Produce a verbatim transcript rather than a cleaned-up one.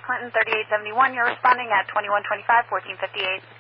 Clinton, thirty-eight seventy-one. You're responding at twenty-one twenty-five, fourteen fifty-eight.